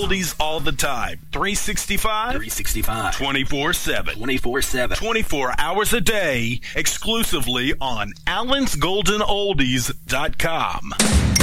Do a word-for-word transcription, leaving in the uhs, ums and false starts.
Oldies all the time. three sixty-five? three sixty-five. twenty-four seven. twenty-four seven. twenty-four hours a day, exclusively on allens golden oldies dot com.